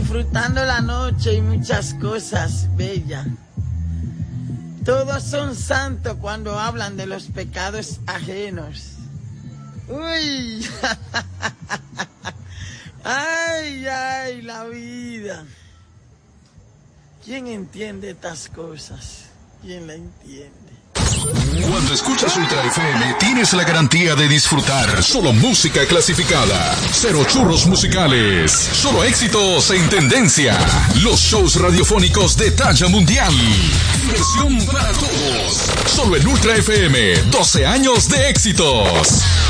disfrutando la noche y muchas cosas bellas. Todos son santos cuando hablan de los pecados ajenos. Uy, ay, ay, la vida. ¿Quién entiende estas cosas? ¿Quién la entiende? Cuando escuchas Ultra FM tienes la garantía de disfrutar solo música clasificada, cero churros musicales, solo éxitos en tendencia, los shows radiofónicos de talla mundial, diversión para todos, solo en Ultra FM, 12 años de éxitos.